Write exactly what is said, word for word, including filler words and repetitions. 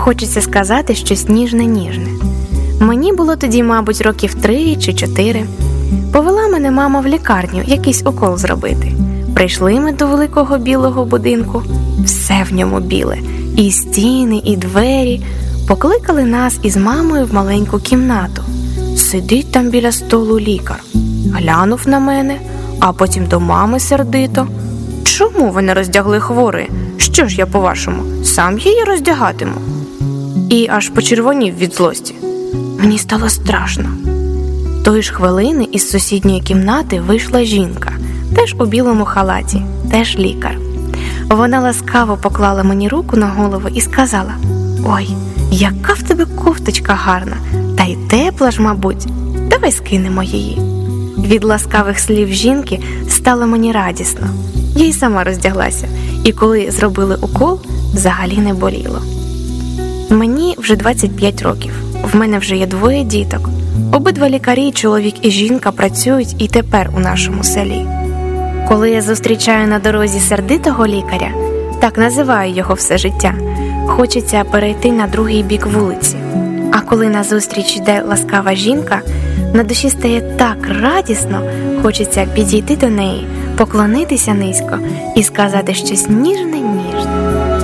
Хочеться сказати щось ніжне-ніжне. Мені було тоді, мабуть, років три чи чотири. Повела мене мама в лікарню якийсь укол зробити. Прийшли ми до великого білого будинку. Все в ньому біле. І стіни, і двері. Покликали нас із мамою в маленьку кімнату. Сидить там біля столу лікар. Глянув на мене, а потім до мами сердито. Чому ви не роздягли хворої? Що ж я, по-вашому, сам її роздягатиму? І аж почервонів від злості. Мені стало страшно. Тої ж хвилини із сусідньої кімнати вийшла жінка, теж у білому халаті, теж лікар. Вона ласкаво поклала мені руку на голову і сказала: «Ой, яка в тебе кофточка гарна, та й тепла ж, мабуть, давай скинемо її». Від ласкавих слів жінки стало мені радісно. Я й сама роздяглася, і коли зробили укол, взагалі не боліло. Мені вже двадцять п'ять років, в мене вже є двоє діток. Обидва лікарі, чоловік і жінка, працюють і тепер у нашому селі. Коли я зустрічаю на дорозі сердитого лікаря, так називаю його все життя, хочеться перейти на другий бік вулиці. А коли назустріч йде ласкава жінка, на душі стає так радісно, хочеться підійти до неї, поклонитися низько і сказати щось ніжне-ніжне.